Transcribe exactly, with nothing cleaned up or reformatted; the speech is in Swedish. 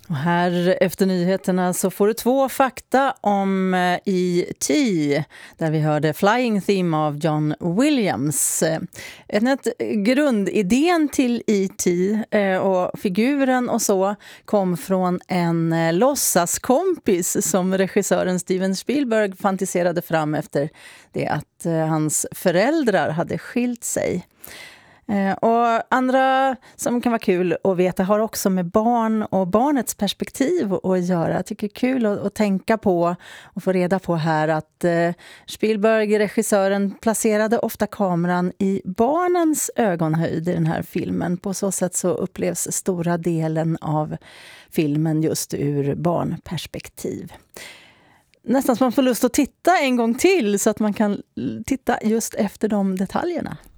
Och här efter nyheterna så får du två fakta om E T där vi hörde Flying Theme av John Williams. Ett grundidén till E T och figuren och så kom från en låtsaskompis som regissören Steven Spielberg fantiserade fram efter det att hans föräldrar hade skilt sig. Och andra som kan vara kul att veta har också med barn och barnets perspektiv att göra. Jag tycker det är kul att, att tänka på och få reda på här att eh, Spielberg, regissören, placerade ofta kameran i barnens ögonhöjd i den här filmen. På så sätt så upplevs stora delen av filmen just ur barnperspektiv. Nästan som man får lust att titta en gång till så att man kan titta just efter de detaljerna.